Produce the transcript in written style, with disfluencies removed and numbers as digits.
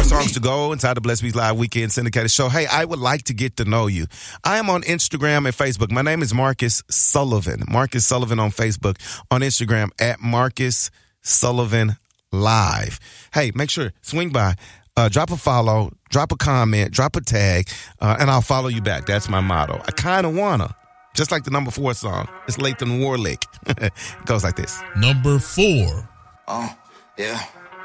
songs to go inside the Blessed Beats Live Weekend Syndicated Show. Hey, I would like to get to know you. I am on Instagram and Facebook. My name is Marcus Sullivan. Marcus Sullivan on Facebook. On Instagram at Marcus Sullivan Live. Hey, make sure, swing by. Drop a follow, drop a comment, drop a tag, and I'll follow you back. That's my motto. I kind of wanna. Just like the number 4 song. It's Lathan Warlick. It goes like this. Number 4. Yeah.